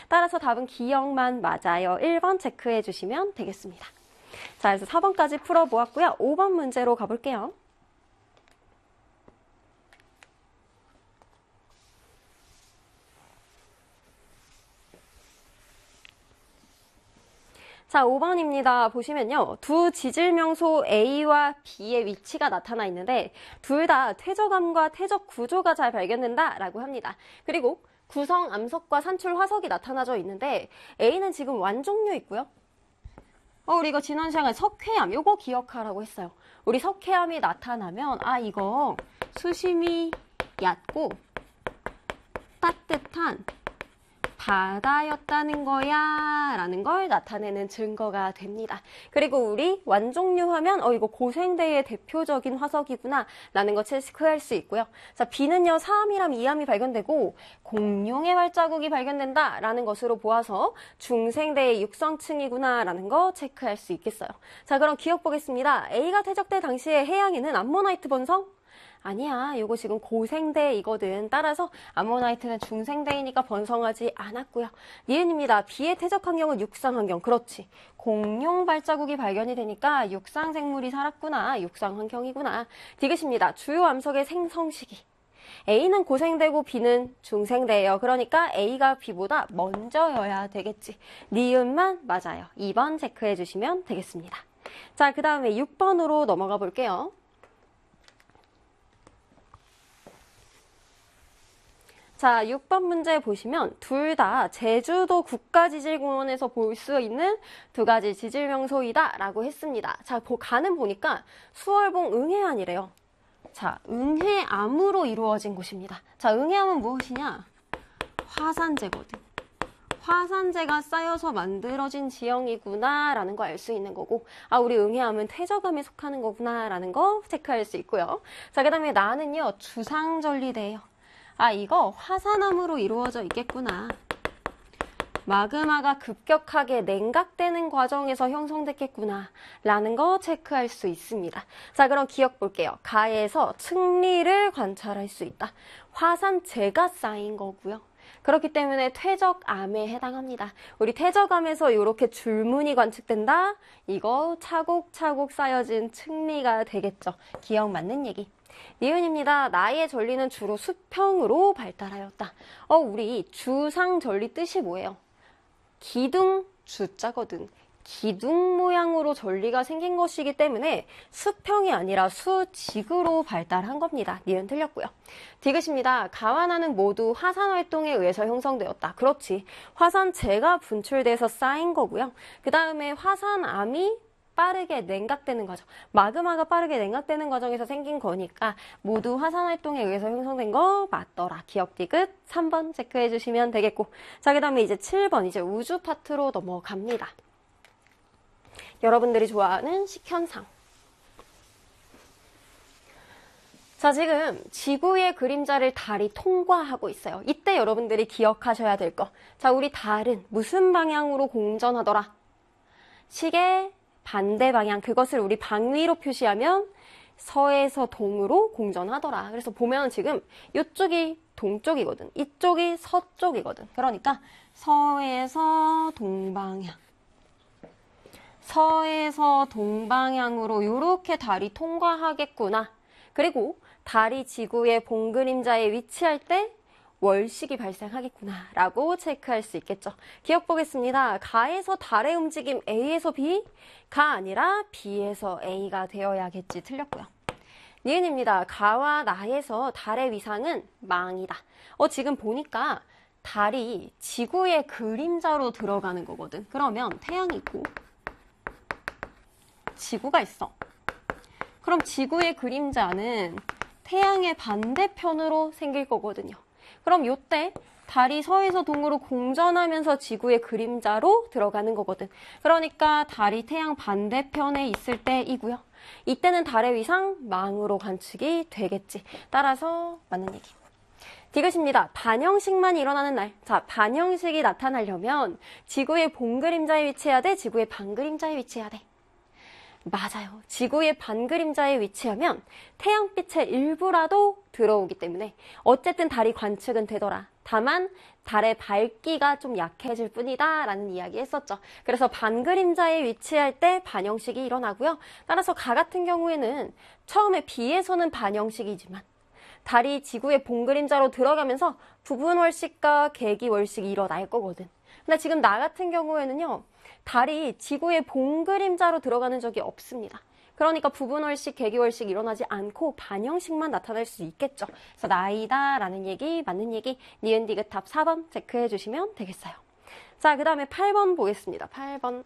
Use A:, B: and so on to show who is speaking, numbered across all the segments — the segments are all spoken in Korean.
A: 따라서 답은 기억만 맞아요. 1번 체크해 주시면 되겠습니다. 자, 그래서 4번까지 풀어보았고요. 5번 문제로 가볼게요. 자, 5번입니다. 보시면요. 두 지질명소 A와 B의 위치가 나타나 있는데 둘 다 퇴적암과 퇴적 구조가 잘 발견된다라고 합니다. 그리고 구성 암석과 산출 화석이 나타나져 있는데 A는 지금 완종류 있고요. 우리 이거 지난 시간에 석회암 요거 기억하라고 했어요. 우리 석회암이 나타나면 이거 수심이 얕고 따뜻한 바다였다는 거야 라는 걸 나타내는 증거가 됩니다. 그리고 우리 완종류 하면 이거 고생대의 대표적인 화석이구나 라는 거 체크할 수 있고요. 자, B는요 4암이랑 2암이 발견되고 공룡의 발자국이 발견된다 라는 것으로 보아서 중생대의 육성층이구나 라는 거 체크할 수 있겠어요. 자, 그럼 기억 보겠습니다. A가 퇴적될 당시에 해양에는 암모나이트 번성? 아니야, 요거 지금 고생대이거든. 따라서 암모나이트는 중생대이니까 번성하지 않았고요. 니은입니다. B의 퇴적 환경은 육상 환경. 그렇지. 공룡 발자국이 발견이 되니까 육상 생물이 살았구나. 육상 환경이구나. 디귿입니다. 주요 암석의 생성 시기. A는 고생대고 B는 중생대예요. 그러니까 A가 B보다 먼저여야 되겠지. 니은만 맞아요. 2번 체크해 주시면 되겠습니다. 자, 그 다음에 6번으로 넘어가 볼게요. 자, 6번 문제 보시면 둘 다 제주도 국가지질공원에서 볼 수 있는 두 가지 지질명소이다 라고 했습니다. 자, 가는 보니까 수월봉 응해안이래요. 자, 응해암으로 이루어진 곳입니다. 자, 응해암은 무엇이냐? 화산재거든. 화산재가 쌓여서 만들어진 지형이구나 라는 거 알 수 있는 거고 우리 응해암은 퇴적암에 속하는 거구나 라는 거 체크할 수 있고요. 자, 그 다음에 나는요 주상절리대예요. 이거 화산암으로 이루어져 있겠구나. 마그마가 급격하게 냉각되는 과정에서 형성됐겠구나 라는 거 체크할 수 있습니다. 자, 그럼 기억 볼게요. 가에서 층리를 관찰할 수 있다. 화산재가 쌓인 거고요. 그렇기 때문에 퇴적암에 해당합니다. 우리 퇴적암에서 이렇게 줄무늬 관측된다. 이거 차곡차곡 쌓여진 층리가 되겠죠. 기억 맞는 얘기. 니은입니다. 나의 전리는 주로 수평으로 발달하였다. 우리 주상전리 뜻이 뭐예요? 기둥 주자거든. 기둥 모양으로 전리가 생긴 것이기 때문에 수평이 아니라 수직으로 발달한 겁니다. 니은 틀렸고요. 디귿입니다. 가와 나는 모두 화산활동에 의해서 형성되었다. 그렇지. 화산재가 분출돼서 쌓인 거고요. 그 다음에 화산암이 빠르게 냉각되는 과정, 마그마가 빠르게 냉각되는 과정에서 생긴 거니까 모두 화산활동에 의해서 형성된 거 맞더라. 기억 디귿 3번 체크해 주시면 되겠고, 자, 그 다음에 이제 7번 이제 우주 파트로 넘어갑니다. 여러분들이 좋아하는 식현상. 자, 지금 지구의 그림자를 달이 통과하고 있어요. 이때 여러분들이 기억하셔야 될 거. 자, 우리 달은 무슨 방향으로 공전하더라? 시계 반대 방향, 그것을 우리 방위로 표시하면 서에서 동으로 공전하더라. 그래서 보면 지금 이쪽이 동쪽이거든. 이쪽이 서쪽이거든. 그러니까 서에서 동방향. 서에서 동방향으로 이렇게 달이 통과하겠구나. 그리고 달이 지구의 봉그림자에 위치할 때 월식이 발생하겠구나 라고 체크할 수 있겠죠. 기억 보겠습니다. 가에서 달의 움직임 A에서 B, 가 아니라 B에서 A가 되어야겠지. 틀렸고요. 니은입니다. 가와 나에서 달의 위상은 망이다. 지금 보니까 달이 지구의 그림자로 들어가는 거거든. 그러면 태양이 있고 지구가 있어. 그럼 지구의 그림자는 태양의 반대편으로 생길 거거든요. 그럼 요때 달이 서에서 동으로 공전하면서 지구의 그림자로 들어가는 거거든. 그러니까 달이 태양 반대편에 있을 때이고요. 이때는 달의 위상 망으로 관측이 되겠지. 따라서 맞는 얘기. 디귿입니다. 반영식만 일어나는 날. 자, 반영식이 나타나려면 지구의 봉그림자에 위치해야 돼? 지구의 반그림자에 위치해야 돼? 맞아요. 지구의 반그림자에 위치하면 태양빛의 일부라도 들어오기 때문에 어쨌든 달이 관측은 되더라. 다만 달의 밝기가 좀 약해질 뿐이다 라는 이야기 했었죠. 그래서 반그림자에 위치할 때 반영식이 일어나고요. 따라서 가 같은 경우에는 처음에 B에서는 반영식이지만 달이 지구의 봉그림자로 들어가면서 부분월식과 개기월식이 일어날 거거든. 근데 지금 나 같은 경우에는요. 달이 지구의 봉그림자로 들어가는 적이 없습니다. 그러니까 부분월식, 개기월식 일어나지 않고 반영식만 나타날 수 있겠죠. 그래서 나이다 라는 얘기, 맞는 얘기, 니은 디귿 답 4번 체크해 주시면 되겠어요. 자, 그 다음에 8번 보겠습니다. 8번.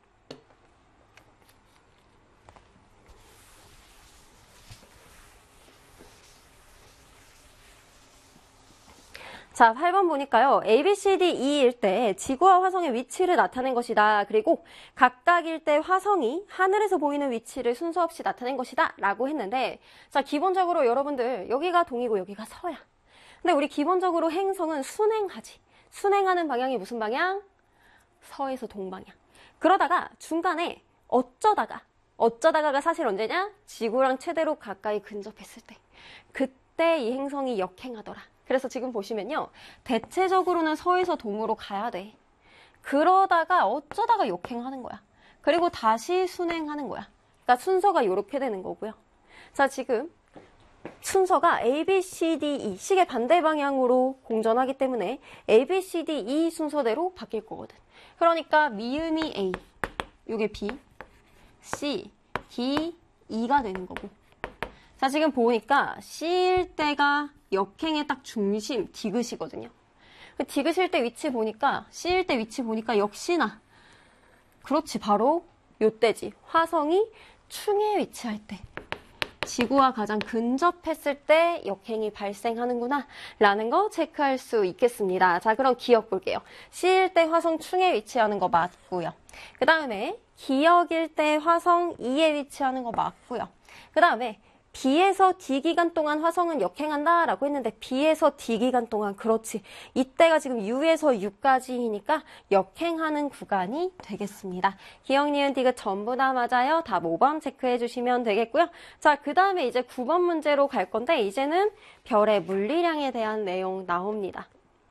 A: 자, 8번 보니까요. A, B, C, D, E일 때 지구와 화성의 위치를 나타낸 것이다. 그리고 각각일 때 화성이 하늘에서 보이는 위치를 순서 없이 나타낸 것이다. 라고 했는데 자, 기본적으로 여러분들 여기가 동이고 여기가 서야. 근데 우리 기본적으로 행성은 순행하지. 순행하는 방향이 무슨 방향? 서에서 동방향. 그러다가 중간에 어쩌다가가 사실 언제냐? 지구랑 최대로 가까이 근접했을 때. 그때 이 행성이 역행하더라. 그래서 지금 보시면요. 대체적으로는 서에서 동으로 가야 돼. 그러다가 어쩌다가 역행하는 거야. 그리고 다시 순행하는 거야. 그러니까 순서가 이렇게 되는 거고요. 자, 지금 순서가 A, B, C, D, E 시계 반대 방향으로 공전하기 때문에 A, B, C, D, E 순서대로 바뀔 거거든. 그러니까 미음이 A, 요게 B, C, D, E가 되는 거고. 자, 지금 보니까 C일 때가 역행의 딱 중심 디귿이거든요. 디귿일 때 위치 보니까 C일 때 위치 보니까 역시나 그렇지 바로 요때지. 화성이 충에 위치할 때 지구와 가장 근접했을 때 역행이 발생하는구나 라는 거 체크할 수 있겠습니다. 자, 그럼 기억 볼게요. C일 때 화성 충에 위치하는 거 맞고요. 그 다음에 기역일 때 화성 E에 위치하는 거 맞고요. 그 다음에 B에서 D 기간 동안 화성은 역행한다 라고 했는데 B에서 D 기간 동안 그렇지. 이때가 지금 U에서 U까지이니까 역행하는 구간이 되겠습니다. 기억, 니은, 디귿 전부 다 맞아요. 답 5번 체크해 주시면 되겠고요. 자, 그 다음에 이제 9번 문제로 갈 건데 이제는 별의 물리량에 대한 내용 나옵니다.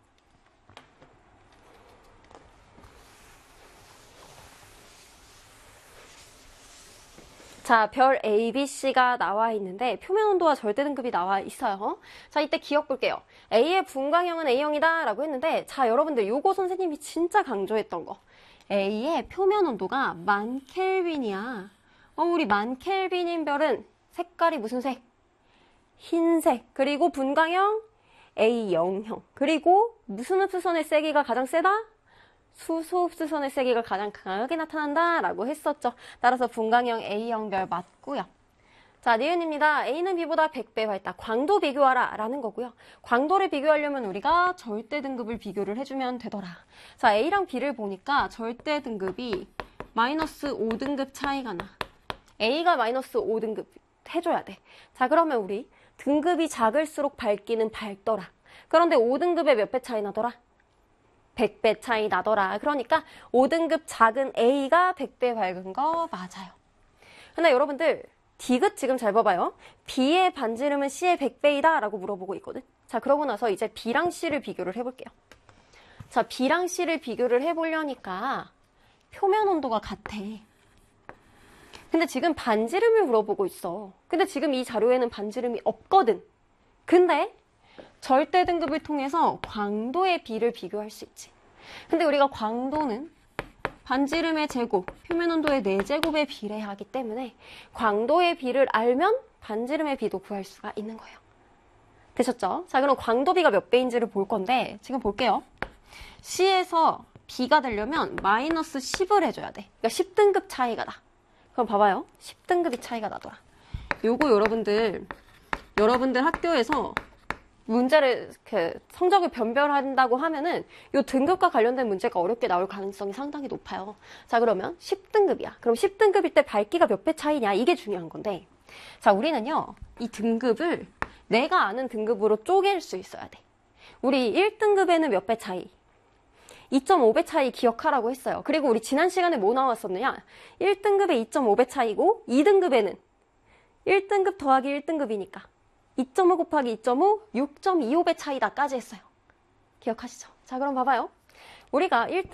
A: 자, 별 A, B, C가 나와 있는데 표면 온도와 절대 등급이 나와 있어요. 자, 이때 기억 볼게요. A의 분광형은 A형이다 라고 했는데 자, 여러분들 요거 선생님이 진짜 강조했던 거. A의 표면 온도가 10,000켈빈이야. 우리 10,000켈빈인 별은 색깔이 무슨 색? 흰색. 그리고 분광형 A형형. 그리고 무슨 흡수선의 세기가 가장 세다? 수소 흡수선의 세기가 가장 강하게 나타난다 라고 했었죠. 따라서 분광형 A형별 맞고요. 자, 니은입니다. A는 B보다 100배 밝다. 광도 비교하라 라는 거고요. 광도를 비교하려면 우리가 절대 등급을 비교를 해주면 되더라. 자, A랑 B를 보니까 절대 등급이 마이너스 5등급 차이가 나. A가 마이너스 5등급 해줘야 돼. 자, 그러면 우리 등급이 작을수록 밝기는 밝더라. 그런데 5등급에 몇 배 차이 나더라? 100배 차이 나더라. 그러니까 5등급 작은 A가 100배 밝은 거 맞아요. 근데 여러분들 디귿 지금 잘 봐봐요. B의 반지름은 C의 100배이다 라고 물어보고 있거든. 자, 그러고 나서 이제 B랑 C를 비교를 해볼게요. 자, B랑 C를 비교를 해보려니까 표면 온도가 같아. 근데 지금 반지름을 물어보고 있어. 근데 지금 이 자료에는 반지름이 없거든. 근데 절대 등급을 통해서 광도의 B를 비교할 수 있지. 근데 우리가 광도는 반지름의 제곱, 표면 온도의 4제곱에 비례하기 때문에 광도의 B를 알면 반지름의 B도 구할 수가 있는 거예요. 되셨죠? 자, 그럼 광도 B가 몇 배인지를 볼 건데 지금 볼게요. C에서 B가 되려면 마이너스 10을 해줘야 돼. 그러니까 10등급 차이가 나. 그럼 봐봐요. 10등급이 차이가 나더라. 요거 여러분들 학교에서 문제를 성적을 변별한다고 하면은 요 등급과 관련된 문제가 어렵게 나올 가능성이 상당히 높아요. 자, 그러면 10등급이야. 그럼 10등급일 때 밝기가 몇 배 차이냐? 이게 중요한 건데. 자, 우리는요. 이 등급을 내가 아는 등급으로 쪼갤 수 있어야 돼. 우리 1등급에는 몇 배 차이? 2.5배 차이 기억하라고 했어요. 그리고 우리 지난 시간에 뭐 나왔었느냐? 1등급에 2.5배 차이고 2등급에는 1등급 더하기 1등급이니까 2.5 곱하기 2.5, 6.25배 차이다까지 했어요. 기억하시죠? 자, 그럼 봐봐요. 우리가 1등